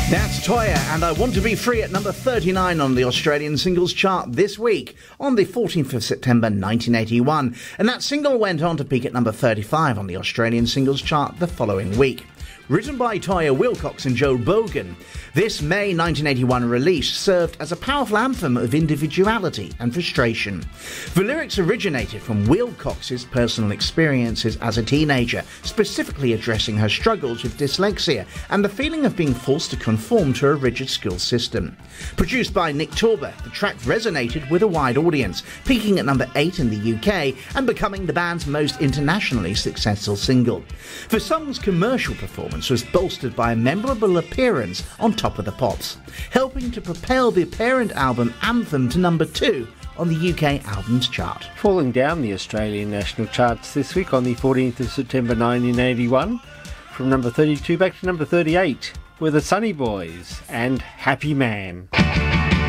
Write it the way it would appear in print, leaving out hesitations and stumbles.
That's Toya and I Want to Be Free at number 39 on the Australian singles chart this week on the 14th of September 1981. And that single went on to peak at number 35 on the Australian singles chart the following week. Written by Toya Wilcox and Joe Bogan, this May 1981 release served as a powerful anthem of individuality and frustration. The lyrics originated from Wilcox's personal experiences as a teenager, specifically addressing her struggles with dyslexia and the feeling of being forced to conform to a rigid school system. Produced by Nick Torber, the track resonated with a wide audience, peaking at number 8 in the UK and becoming the band's most internationally successful single. The song's commercial performance was bolstered by a memorable appearance on Top of the Pops, helping to propel the parent album Anthem to number 2 on the UK Albums Chart. Falling down the Australian national charts this week on the 14th of September 1981, from number 32 back to number 38, were the Sunny Boys and Happy Man.